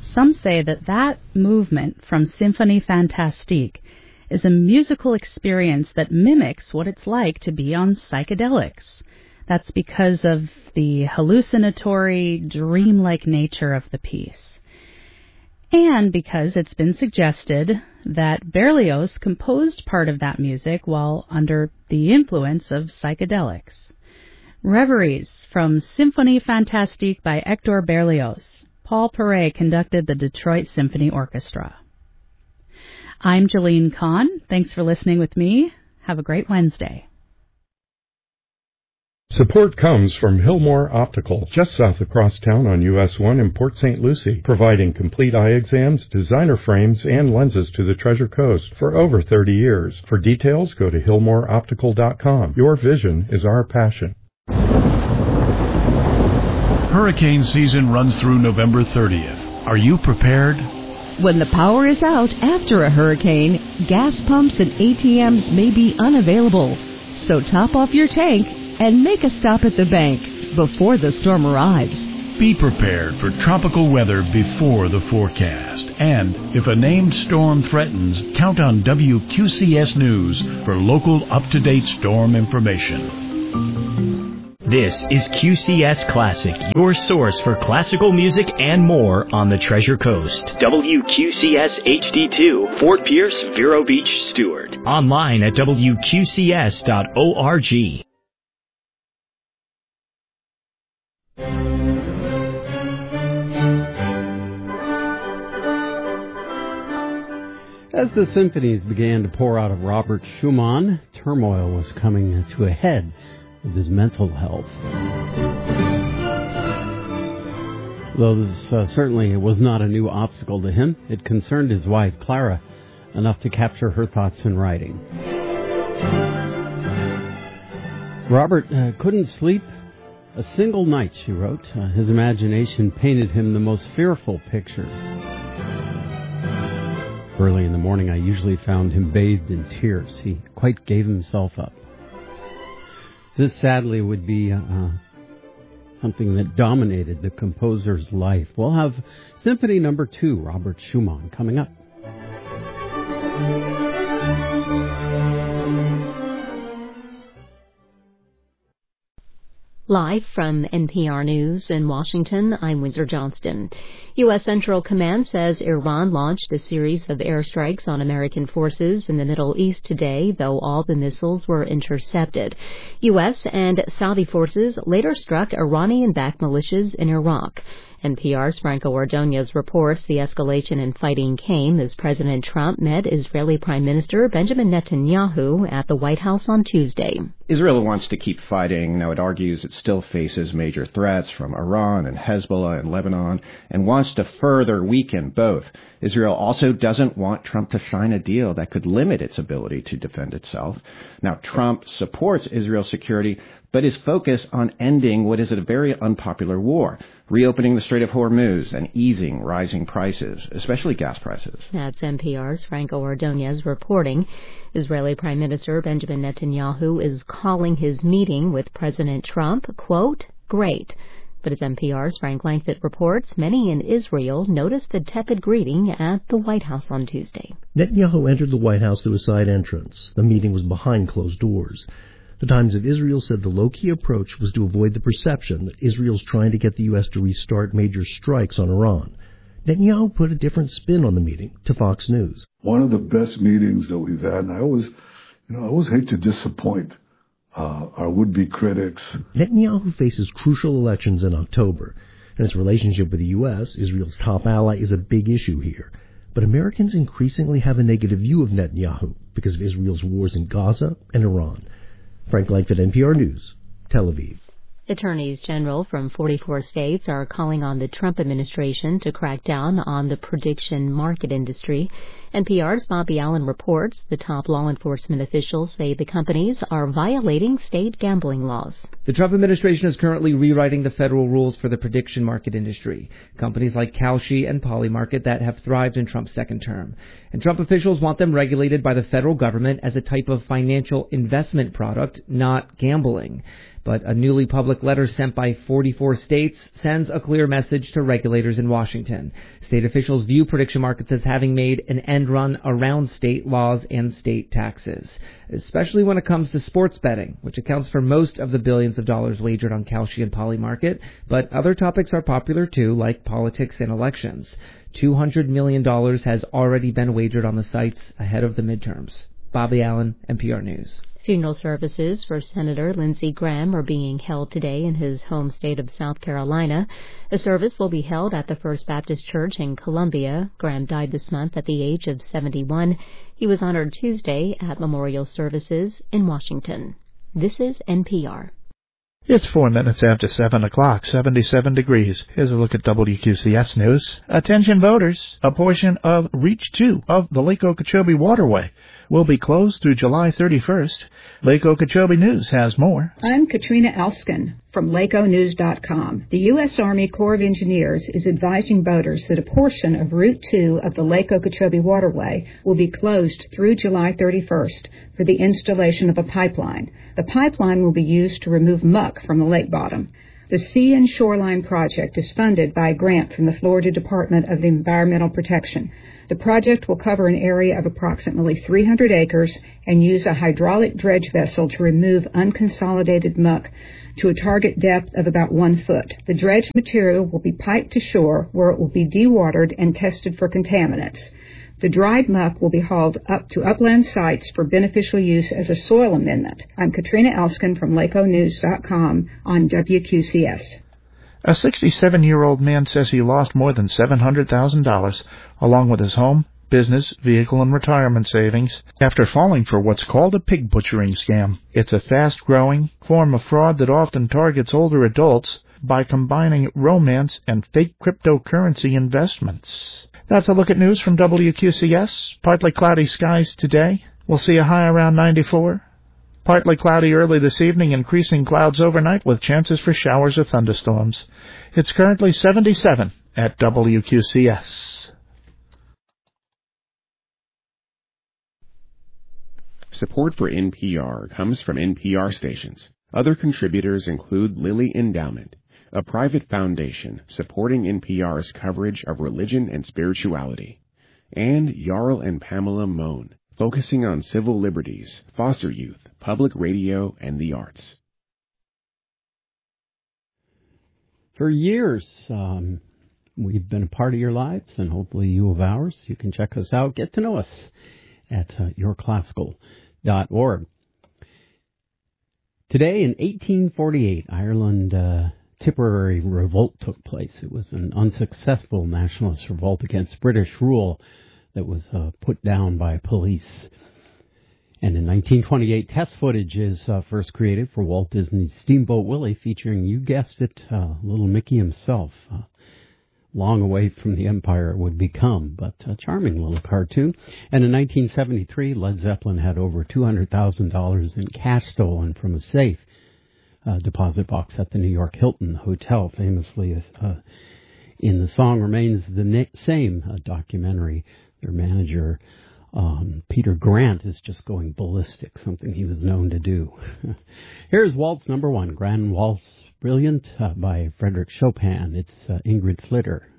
Some say that movement from Symphonie Fantastique is a musical experience that mimics what it's like to be on psychedelics. That's because of the hallucinatory, dreamlike nature of the piece. And because it's been suggested that Berlioz composed part of that music while under the influence of psychedelics. Reveries from Symphonie Fantastique by Hector Berlioz. Paul Perret conducted the Detroit Symphony Orchestra. I'm Jalene Kahn. Thanks for listening with me. Have a great Wednesday. Support comes from Hillmore Optical, just south of Crosstown on US 1 in Port St. Lucie, providing complete eye exams, designer frames, and lenses to the Treasure Coast for over 30 years. For details, go to hillmoreoptical.com. Your vision is our passion. Hurricane season runs through November 30th. Are you prepared? When the power is out after a hurricane, gas pumps and ATMs may be unavailable. So top off your tank and make a stop at the bank before the storm arrives. Be prepared for tropical weather before the forecast. And if a named storm threatens, count on WQCS News for local up-to-date storm information. This is QCS Classic, your source for classical music and more on the Treasure Coast. WQCS HD2, Fort Pierce, Vero Beach, Stewart. Online at WQCS.org. As the symphonies began to pour out of Robert Schumann, turmoil was coming to a head with his mental health. Though this certainly was not a new obstacle to him, it concerned his wife, Clara, enough to capture her thoughts in writing. Robert couldn't sleep a single night, she wrote. His imagination painted him the most fearful pictures. Early in the morning, I usually found him bathed in tears. He quite gave himself up. This, sadly, would be something that dominated the composer's life. We'll have Symphony No. 2, Robert Schumann, coming up. Live from NPR News in Washington, I'm Windsor Johnston. U.S. Central Command says Iran launched a series of airstrikes on American forces in the Middle East today, though all the missiles were intercepted. U.S. and Saudi forces later struck Iranian-backed militias in Iraq. NPR's Franco Ordonez reports the escalation in fighting came as President Trump met Israeli Prime Minister Benjamin Netanyahu at the White House on Tuesday. Israel wants to keep fighting. Now, it argues it still faces major threats from Iran and Hezbollah and Lebanon and wants to further weaken both. Israel also doesn't want Trump to sign a deal that could limit its ability to defend itself. Now, Trump supports Israel's security, but is focused on ending what is a very unpopular war, reopening the Strait of Hormuz and easing rising prices, especially gas prices. That's NPR's Franco Ordonez reporting. Israeli Prime Minister Benjamin Netanyahu is calling his meeting with President Trump, quote, great. But as NPR's Frank Langfitt reports, many in Israel noticed the tepid greeting at the White House on Tuesday. Netanyahu entered the White House through a side entrance. The meeting was behind closed doors. The Times of Israel said the low-key approach was to avoid the perception that Israel's trying to get the U.S. to restart major strikes on Iran. Netanyahu put a different spin on the meeting to Fox News. One of the best meetings that we've had, and I always hate to disappoint our would-be critics. Netanyahu faces crucial elections in October, and its relationship with the U.S., Israel's top ally, is a big issue here. But Americans increasingly have a negative view of Netanyahu because of Israel's wars in Gaza and Iran. Frank Langfitt, NPR News, Tel Aviv. Attorneys general from 44 states are calling on the Trump administration to crack down on the prediction market industry. NPR's Bobby Allen reports the top law enforcement officials say the companies are violating state gambling laws. The Trump administration is currently rewriting the federal rules for the prediction market industry. Companies like Kalshi and Polymarket that have thrived in Trump's second term. And Trump officials want them regulated by the federal government as a type of financial investment product, not gambling. But a newly public letter sent by 44 states sends a clear message to regulators in Washington. State officials view prediction markets as having made an end run around state laws and state taxes, especially when it comes to sports betting, which accounts for most of the billions of dollars wagered on Kalshi and Polymarket. But other topics are popular too, like politics and elections. $200 million has already been wagered on the sites ahead of the midterms. Bobby Allen, NPR News. Funeral services for Senator Lindsey Graham are being held today in his home state of South Carolina. The service will be held at the First Baptist Church in Columbia. Graham died this month at the age of 71. He was honored Tuesday at memorial services in Washington. This is NPR. It's 4 minutes after 7 o'clock, 77 degrees. Here's a look at WQCS News. Attention voters, a portion of Reach 2 of the Lake Okeechobee Waterway will be closed through July 31st. Lake Okeechobee News has more. I'm Katrina Elskin from LakeONews.com. The U.S. Army Corps of Engineers is advising voters that a portion of Route 2 of the Lake Okeechobee Waterway will be closed through July 31st for the installation of a pipeline. The pipeline will be used to remove muck from the lake bottom. The Sea and Shoreline Project is funded by a grant from the Florida Department of Environmental Protection. The project will cover an area of approximately 300 acres and use a hydraulic dredge vessel to remove unconsolidated muck to a target depth of about 1 foot. The dredged material will be piped to shore where it will be dewatered and tested for contaminants. The dried muck will be hauled up to upland sites for beneficial use as a soil amendment. I'm Katrina Elskin from LakeONews.com on WQCS. A 67-year-old man says he lost more than $700,000, along with his home, business, vehicle, and retirement savings, after falling for what's called a pig butchering scam. It's a fast-growing form of fraud that often targets older adults by combining romance and fake cryptocurrency investments. That's a look at news from WQCS. Partly cloudy skies today. We'll see a high around 94. Partly cloudy early this evening, increasing clouds overnight with chances for showers or thunderstorms. It's currently 77 at WQCS. Support for NPR comes from NPR stations. Other contributors include Lilly Endowment, a private foundation supporting NPR's coverage of religion and spirituality, and Jarl and Pamela Mohn, focusing on civil liberties, foster youth, public radio, and the arts. For years, we've been a part of your lives, and hopefully you of ours. You can check us out, get to know us at yourclassical.org. Today, in 1848, Ireland Tipperary revolt took place. It was an unsuccessful nationalist revolt against British rule that was put down by police. And in 1928, test footage is first created for Walt Disney's Steamboat Willie, featuring, you guessed it, little Mickey himself. Long away from the empire it would become, but a charming little cartoon. And in 1973, Led Zeppelin had over $200,000 in cash stolen from a safe deposit box at the New York Hilton Hotel. Famously, in The Song Remains the Same documentary, their manager, Peter Grant, is just going ballistic, something he was known to do. Here's Waltz number 1, Grand Waltz Brilliant by Frédéric Chopin. It's Ingrid Flitter